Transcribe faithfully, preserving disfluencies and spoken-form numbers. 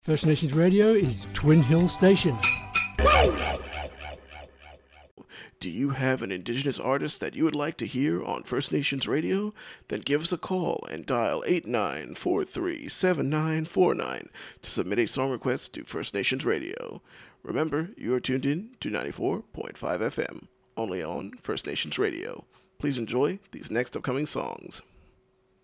First Nations Radio is Twin Hill Station. Do you have an Indigenous artist that you would like to hear on First Nations Radio? Then give us a call and dial eight nine four three, seven nine four nine to submit a song request to First Nations Radio. Remember, you are tuned in to ninety-four point five F M, only on First Nations Radio. Please enjoy these next upcoming songs.